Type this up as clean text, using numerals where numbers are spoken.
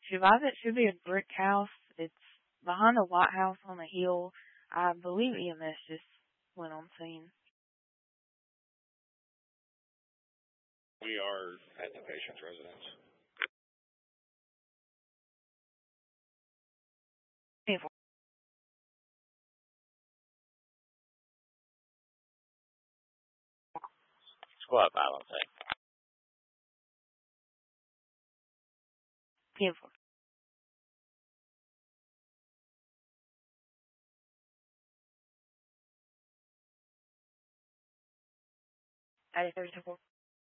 Shivaza, it should be a brick house. It's behind the White House on a hill. I believe EMS just went on scene. We are at the patient's residence. Beautiful. Squad 5 on scene. Beautiful. I 34.